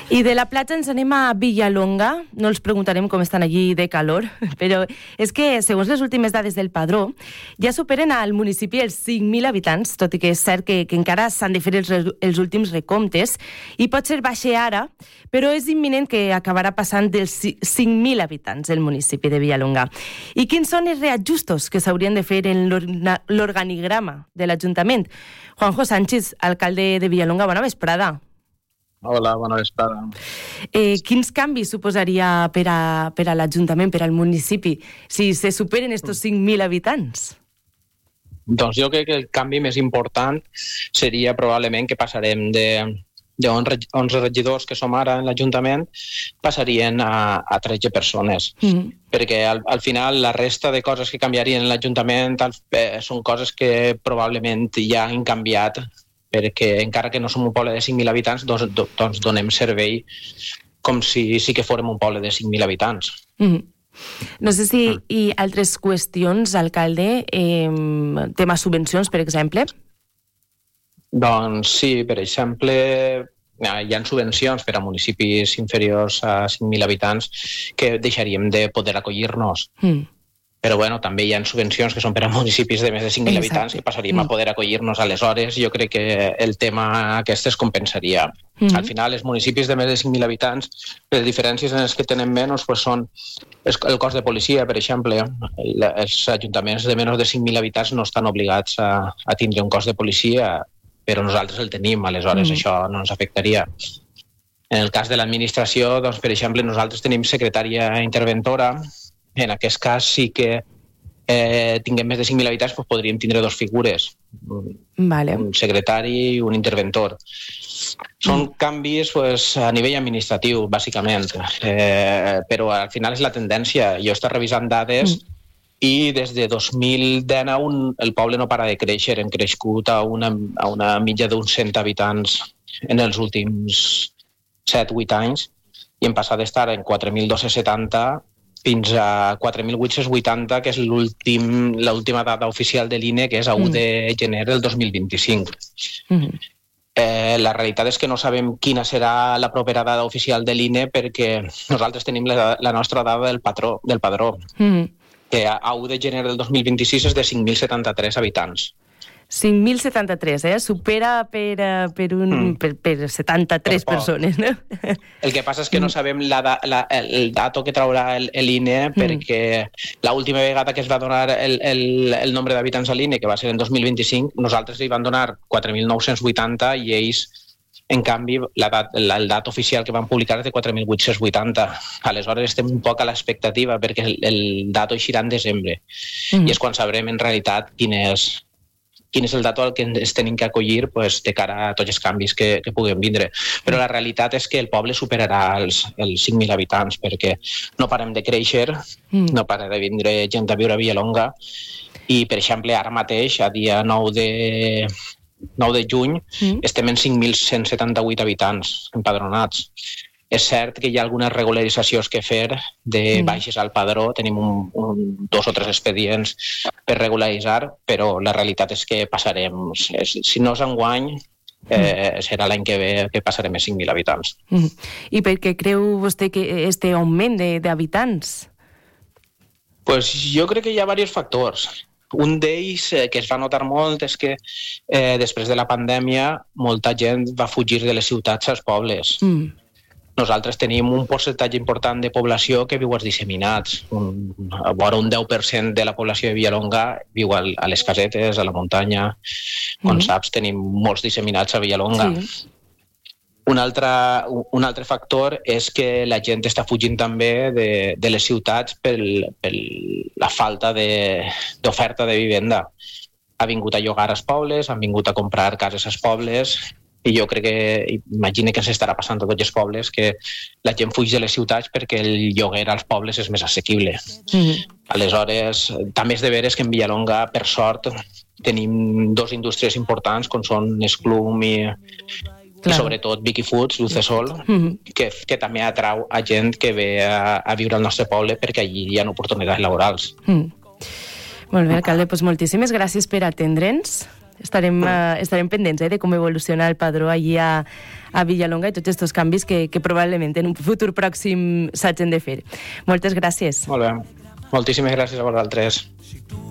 I de la platja ens anem a Villalonga. No els preguntarem com estan allí de calor, però és que, segons les últimes dades del Padró, ja superen al municipi els 5.000 habitants, tot i que és cert que encara s'han de fer els últims recomptes, i pot ser baixa ara, però és imminent que acabarà passant dels 5.000 habitants el municipi de Villalonga. I quins són els reajustos que s'haurien de fer en l'organigrama de l'Ajuntament? Juanjo Sánchez, alcalde de Villalonga, bona vesprada. Hola, bona vesprada. Quins canvis suposaria per a l'Ajuntament, per al municipi, si se superen estos 5.000 habitants? Doncs jo crec que el canvi més important seria probablement que passarem de 11 regidors que som ara en l'Ajuntament, passarien a 13 persones. Perquè al final la resta de coses que canviarien en l'Ajuntament són coses que probablement ja han canviat, perquè encara que no som un poble de 5.000 habitants, doncs donem servei com si sí que fórem un poble de 5.000 habitants. No sé si hi ha altres qüestions, alcalde, tema subvencions, per exemple? Doncs sí, per exemple, hi ha subvencions per a municipis inferiors a 5.000 habitants que deixaríem de poder acollir-nos. Però bueno, també hi ha subvencions que són per a municipis de més de 5.000 habitants i passaríem a poder acollir-nos. Aleshores, jo crec que el tema aquest es compensaria. Al final, els municipis de més de 5.000 habitants, les diferències en els que tenen menys són el cos de policia, per exemple. Els ajuntaments de menys de 5.000 habitants no estan obligats a tindre un cos de policia, però nosaltres el tenim, aleshores això no ens afectaria. En el cas de l'administració, doncs, per exemple, nosaltres tenim secretària interventora. En aquest cas sí que tinguem més de 5.000 habitants, doncs podríem tindre dos figures, un secretari i un interventor. Són canvis a nivell administratiu, bàsicament, però al final és la tendència. Jo estic revisant dades i des de 2019 el poble no para de créixer. Hem crescut a una mitja d'uns 100 habitants en els últims 7-8 anys i hem passat d'estar en 4.270 fins a 4.880, que és l'última data oficial de l'INE, que és a 1 de gener del 2025. La realitat és que no sabem quina serà la propera data oficial de l'INE perquè nosaltres tenim la nostra dada del padró, que a 1 de gener del 2026 és de 5.073 habitants. 5.073, supera per 73 persones, no? El que passa és que no sabem el dato que traurà l'INE perquè l'última vegada que es va donar el nombre d'habitants a l'INE, que va ser en 2025, nosaltres li van donar 4.980 i ells, en canvi, el dat oficial que van publicar és de 4.880. Aleshores estem un poc a l'expectativa perquè el dato eixirà en desembre i és quan sabrem en realitat quin és el dato al que ens tenim que acollir de cara a tots els canvis que puguem vindre. Però la realitat és que el poble superarà els 5.000 habitants perquè no parem de créixer, no para de vindre gent a viure a Villalonga i, per exemple, ara mateix, a dia 9 de juny, estem en 5.178 habitants empadronats. És cert que hi ha algunes regularitzacions que fer de baixes al padró, tenim 2 o 3 expedients per regularitzar, però la realitat és que passarem, si no és enguany, serà l'any que ve que passarem a 5.000 habitants. I per què creu vostè que este augment d'habitants? Pues jo crec que hi ha diversos factors. Un d'ells que es va notar molt és que després de la pandèmia molta gent va fugir de les ciutats als pobles. Nosaltres tenim un percentatge important de població que viu als disseminats. Vora un 10% de la població de Villalonga viu a les casetes, a la muntanya. Com saps, tenim molts disseminats a Villalonga. Un altre factor és que la gent està fugint també de les ciutats per la falta d'oferta de vivenda. Ha vingut a llogar als pobles, han vingut a comprar cases als pobles i jo crec que, imagina que s'estarà passant a tots els pobles, que la gent fuig de les ciutats perquè el lloguer als pobles és més assequible. Aleshores, també és de veres que en Villalonga, per sort, tenim 2 indústries importants, com són Esclum i sobretot Vicky Foods, Lucesol, que també atrau a gent que ve a viure al nostre poble perquè allí hi ha oportunitats laborals. Molt bé, alcalde, doncs moltíssimes gràcies per atendre'ns. estarem pendents de com evoluciona el padró allí a Villalonga i tots aquests canvis que probablement en un futur pròxim s'hagin de fer. Moltes gràcies. Molt bé. Moltíssimes gràcies a vosaltres.